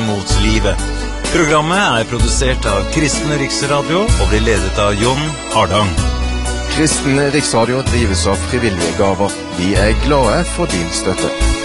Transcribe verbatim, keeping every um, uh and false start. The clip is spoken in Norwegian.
mot livet. Programmet er produsert av Kristen Riksradio og blir ledet av Jon Hardang. Kristen Riksradio drives av frivillige gaver. Vi er glade for din støtte.